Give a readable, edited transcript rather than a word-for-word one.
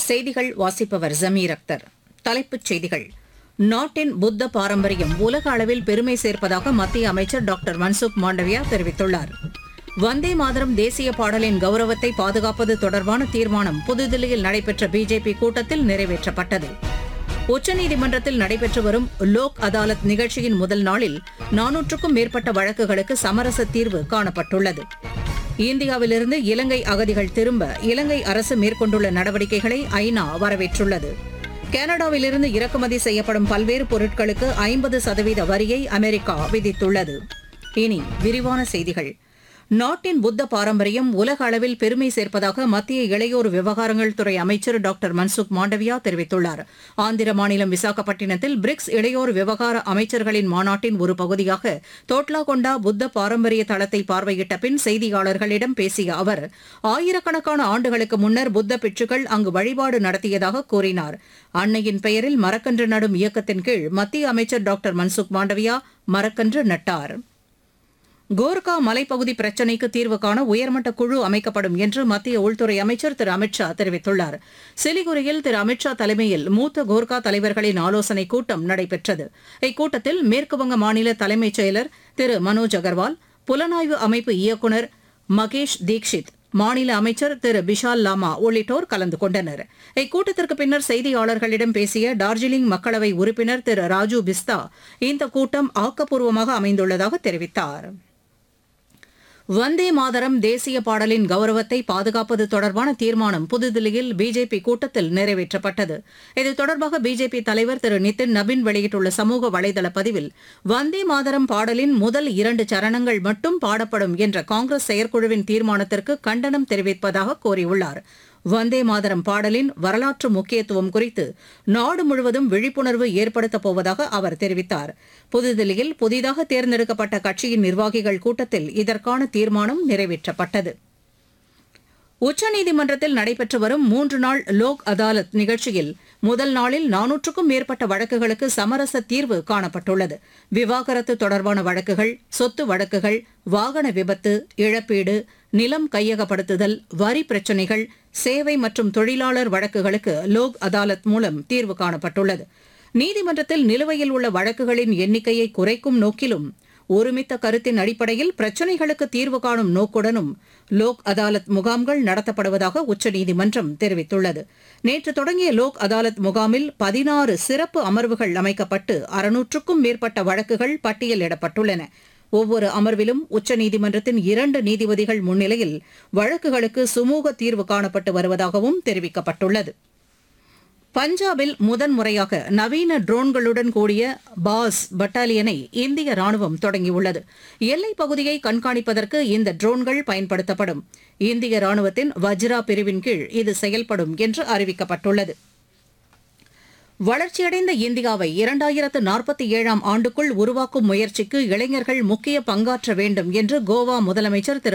செய்திகள் வாசிப்பவர் ஜமீர் அக்தர். தலைப்புச் செய்திகள். நாட்டின் புத்த பாரம்பரியம் உலக அளவில் பெருமை சேர்ப்பதாக மத்திய அமைச்சர் டாக்டர் மன்சுக் மாண்டவியா தெரிவித்துள்ளார். வந்தே மாதரம் தேசிய பாடலின் கௌரவத்தை பாதுகாப்பது தொடர்பான தீர்மானம் புதுதில்லியில் நடைபெற்ற பிஜேபி கூட்டத்தில் நிறைவேற்றப்பட்டது. உச்சநீதிமன்றத்தில் நடைபெற்று வரும் லோக் அதாலத் நிகழ்ச்சியின் முதல் நாளில் 400க்கும் மேற்பட்ட வழக்குகளுக்கு சமரச தீர்வு காணப்பட்டுள்ளது. இந்தியாவிலிருந்து இலங்கை அகதிகள் திரும்ப இலங்கை அரசு மேற்கொண்டுள்ள நடவடிக்கைகளை ஐநா வரவேற்றுள்ளது. கனடாவிலிருந்து இறக்குமதி செய்யப்படும் பல்வேறு பொருட்களுக்கு 50% வரியை அமெரிக்கா விதித்துள்ளது. இனி விரிவான செய்திகள். நாட்டின் புத்த பாரம்பரியம் உலக அளவில் பெருமை சேர்ப்பதாக மத்திய இளையோர் விவகாரங்கள் துறை அமைச்சர் டாக்டர் மன்சுக் மாண்டவியா தெரிவித்துள்ளார். ஆந்திர மாநிலம் விசாகப்பட்டினத்தில் பிரிக்ஸ் இளையோர் விவகார அமைச்சர்களின் மாநாட்டின் ஒரு பகுதியாக தோட்லாகொண்டா புத்த பாரம்பரிய தளத்தை பார்வையிட்ட பின் செய்தியாளர்களிடம் பேசிய அவர், ஆயிரக்கணக்கான ஆண்டுகளுக்கு முன்னர் புத்த பிட்சுக்கள் அங்கு வழிபாடு நடத்தியதாக கூறினார். அன்னையின் பெயரில் மரக்கன்று நடும் இயக்கத்தின் கீழ் மத்திய அமைச்சர் டாக்டர் மன்சுக் மாண்டவியா மரக்கன்று நட்டார். கோர்கா மலைப்பகுதி பிரச்சினைக்கு தீர்வு காண உயர்மட்ட குழு அமைக்கப்படும் என்று மத்திய உள்துறை அமைச்சர் திரு அமித் ஷா தெரிவித்துள்ளார். சிலிகுரியில் திரு அமித் ஷா தலைமையில் மூத்த கோர்கா தலைவர்களின் ஆலோசனைக் கூட்டம் நடைபெற்றது. இக்கூட்டத்தில் மேற்குவங்க மாநில தலைமைச் செயலர் திரு மனோஜ் அகர்வால், புலனாய்வு அமைப்பு இயக்குநர் மகேஷ் தீக்ஷித், மாநில அமைச்சர் திரு பிஷால் லாமா உள்ளிட்டோர் கலந்து கொண்டனர். இக்கூட்டத்திற்கு பின்னர் செய்தியாளர்களிடம் பேசிய டார்ஜிலிங் மக்களவை உறுப்பினர் திரு ராஜு பிஸ்தா, இந்த கூட்டம் ஆக்கப்பூர்வமாக அமைந்துள்ளதாக தெரிவித்தார். வந்தே மாதரம் தேசிய பாடலின் கௌரவத்தை பாதுகாப்பது தொடர்பான தீர்மானம் புதுதில்லியில் பிஜேபி கூட்டத்தில் நிறைவேற்றப்பட்டது. இது தொடர்பாக பிஜேபி தலைவர் திரு நிதின் நபின் வெளியிட்டுள்ள சமூக வலைதள பதிவில், வந்தே மாதரம் பாடலின் முதல் 2 சரணங்கள் மட்டும் பாடப்படும் என்ற காங்கிரஸ் செயற்குழுவின் தீர்மானத்திற்கு கண்டனம் தெரிவிப்பதாக கூறியுள்ளார். வந்தே மாதரம் பாடலின் வரலாற்று முக்கியத்துவம் குறித்து நாடு முழுவதும் விழிப்புணர்வு ஏற்படுத்தப் போவதாக அவர் தெரிவித்தார். புதுதில்லியில் புதிதாக தேர்ந்தெடுக்கப்பட்ட கட்சியின் நிர்வாகிகள் கூட்டத்தில் இதற்கான தீர்மானம் நிறைவேற்றப்பட்டது. உச்சநீதிமன்றத்தில் நடைபெற்று வரும் 3 நாள் லோக் அதாலத் நிகழ்ச்சியில் முதல் நாளில் 400க்கும் மேற்பட்ட வழக்குகளுக்கு சமரச தீர்வு காணப்பட்டுள்ளது. விவாகரத்து தொடர்பான வழக்குகள், சொத்து வழக்குகள், வாகன விபத்து, இழப்பீடு, நிலம் கையகப்படுத்துதல், வரி பிரச்சினைகள், சேவை மற்றும் தொழிலாளர் வழக்குகளுக்கு லோக் அதாலத் மூலம் தீர்வு காணப்பட்டுள்ளது. நீதிமன்றத்தில் நிலுவையில் உள்ள வழக்குகளின் எண்ணிக்கையை குறைக்கும் நோக்கிலும் ஒருமித்த கருத்தின் அடிப்படையில் பிரச்சினைகளுக்கு தீர்வு காணும் நோக்குடனும் லோக் அதாலத் முகாம்கள் நடத்தப்படுவதாக உச்சநீதிமன்றம் தெரிவித்துள்ளது. நேற்று தொடங்கிய லோக் அதாலத் முகாமில் 16 சிறப்பு அமர்வுகள் அமைக்கப்பட்டு 600க்கும் மேற்பட்ட வழக்குகள் பட்டியலிடப்பட்டுள்ளன. ஒவ்வொரு அமர்விலும் உச்சநீதிமன்றத்தின் 2 நீதிபதிகள் முன்னிலையில் வழக்குகளுக்கு சுமூக தீர்வு காணப்பட்டு வருவதாகவும் தெரிவிக்கப்பட்டுள்ளது. பஞ்சாபில் முதன்முறையாக நவீன ட்ரோன்களுடன் கூடிய பாஸ் பட்டாலியனை இந்திய ராணுவம் தொடங்கியுள்ளது. எல்லைப் பகுதியை கண்காணிப்பதற்கு இந்த ட்ரோன்கள் பயன்படுத்தப்படும். இந்திய ராணுவத்தின் வஜ்ரா பிரிவின் கீழ் இது செயல்படும் என்று அறிவிக்கப்பட்டுள்ளது. வளர்ச்சியடைந்த இந்தியாவை 2047ஆம் ஆண்டுக்குள் உருவாக்கும் முயற்சிக்கு இளைஞர்கள் முக்கிய பங்காற்ற வேண்டும் என்று கோவா முதலமைச்சர் திரு